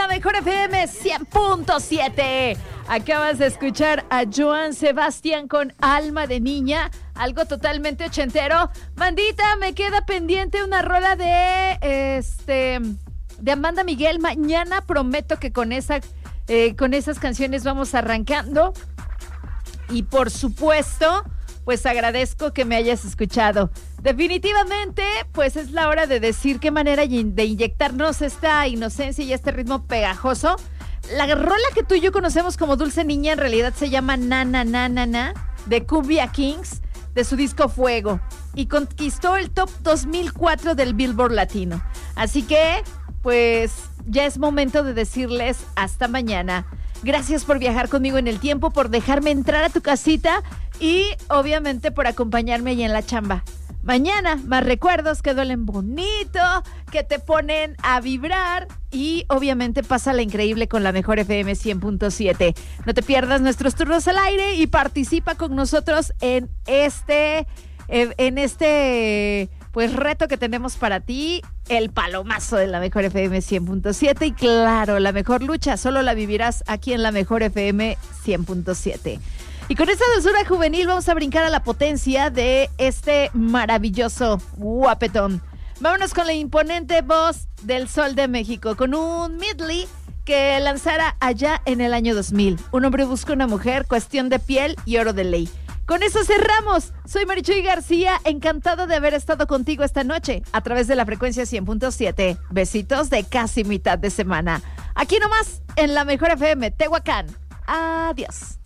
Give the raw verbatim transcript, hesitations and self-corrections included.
la mejor F M cien punto siete. Acabas de escuchar a Joan Sebastián con Alma de Niña, algo totalmente ochentero. Bandita, me queda pendiente una rola de este de Amanda Miguel. Mañana prometo que con esa eh, con esas canciones vamos arrancando. Y por supuesto, pues agradezco que me hayas escuchado. Definitivamente, pues es la hora de decir qué manera de inyectarnos esta inocencia y este ritmo pegajoso. La rola que tú y yo conocemos como Dulce Niña en realidad se llama Na Na Na Na Na de Cumbia Kings, de su disco Fuego, y conquistó el top dos mil cuatro del Billboard Latino. Así que, pues ya es momento de decirles hasta mañana. Gracias por viajar conmigo en el tiempo, por dejarme entrar a tu casita y obviamente por acompañarme ahí en la chamba. Mañana, más recuerdos que duelen bonito, que te ponen a vibrar y obviamente pásala increíble con la mejor F M cien punto siete. No te pierdas nuestros turnos al aire y participa con nosotros en este, en este pues reto que tenemos para ti, el palomazo de la mejor F M cien punto siete. Y claro, la mejor lucha solo la vivirás aquí en la mejor F M cien punto siete. Y con esta dulzura juvenil vamos a brincar a la potencia de este maravilloso guapetón. Vámonos con la imponente voz del Sol de México, con un medley que lanzara allá en el año dos mil. Un hombre busca una mujer, cuestión de piel y oro de ley. Con eso cerramos. Soy Marichuy García, encantada de haber estado contigo esta noche a través de la frecuencia cien punto siete. Besitos de casi mitad de semana. Aquí nomás en la mejor F M Tehuacán. Adiós.